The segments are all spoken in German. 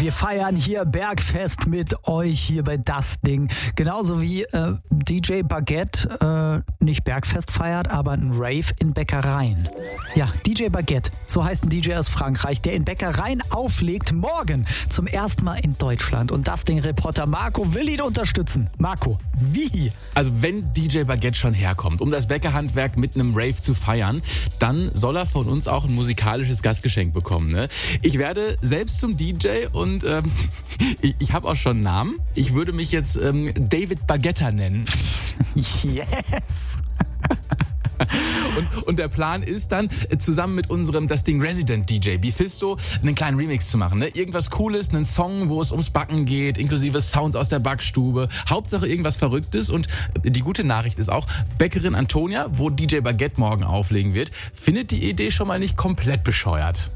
Wir feiern hier Bergfest mit euch hier bei Das Ding. Genauso wie DJ Baguette nicht Bergfest feiert, aber ein Rave in Bäckereien. Ja, DJ Baguette, so heißt ein DJ aus Frankreich, der in Bäckereien auflegt, morgen zum ersten Mal in Deutschland. Und Das Ding-Reporter Marco will ihn unterstützen. Marco, wie? Also wenn DJ Baguette schon herkommt, um das Bäckerhandwerk mit einem Rave zu feiern, dann soll er von uns auch ein musikalisches Gastgeschenk bekommen. Ne? Ich werde selbst zum DJ und ich habe auch schon einen Namen. Ich würde mich jetzt David Baguetta nennen. Yes! Und der Plan ist dann, zusammen mit unserem Das Ding Resident DJ Bifisto einen kleinen Remix zu machen. Ne? Irgendwas Cooles, einen Song, wo es ums Backen geht, inklusive Sounds aus der Backstube. Hauptsache irgendwas Verrücktes. Und die gute Nachricht ist auch, Bäckerin Antonia, wo DJ Baguette morgen auflegen wird, findet die Idee schon mal nicht komplett bescheuert.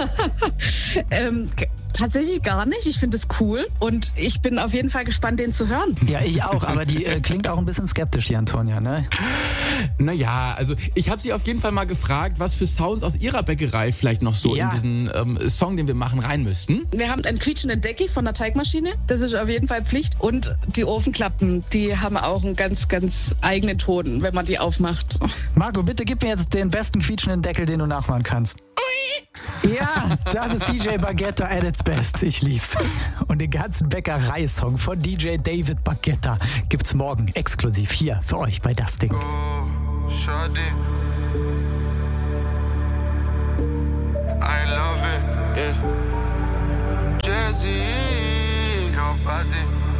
Tatsächlich gar nicht. Ich finde es cool und ich bin auf jeden Fall gespannt, den zu hören. Ja, ich auch, aber die klingt auch ein bisschen skeptisch, die Antonia, ne? Naja, also ich habe sie auf jeden Fall mal gefragt, was für Sounds aus ihrer Bäckerei vielleicht noch so in diesen Song, den wir machen, rein müssten. Wir haben einen quietschenden Deckel von der Teigmaschine. Das ist auf jeden Fall Pflicht. Und die Ofenklappen, die haben auch einen ganz, ganz eigenen Ton, wenn man die aufmacht. Marco, bitte gib mir jetzt den besten quietschenden Deckel, den du nachmachen kannst. Ja, das ist DJ Baguetta at its best. Ich lieb's. Und den ganzen Bäckereisong von DJ David Baguetta gibt's morgen exklusiv hier für euch bei Das Ding. Oh, Shawty. I love it. Yeah. Jazzy. Your body.